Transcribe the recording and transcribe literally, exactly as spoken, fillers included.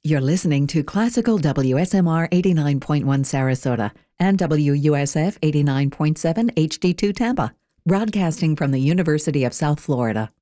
You're listening to Classical W S M R eighty-nine point one Sarasota and W U S F eighty-nine point seven H D two Tampa, broadcasting from the University of South Florida.